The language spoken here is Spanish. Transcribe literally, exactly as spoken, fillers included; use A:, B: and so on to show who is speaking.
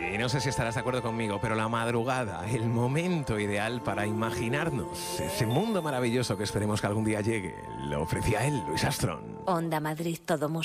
A: y no sé si estarás de acuerdo conmigo, pero la madrugada, el momento ideal para imaginarnos ese mundo maravilloso que esperemos que algún día llegue, lo ofrecía él, Luis Armstrong.
B: Onda Madrid, todo música.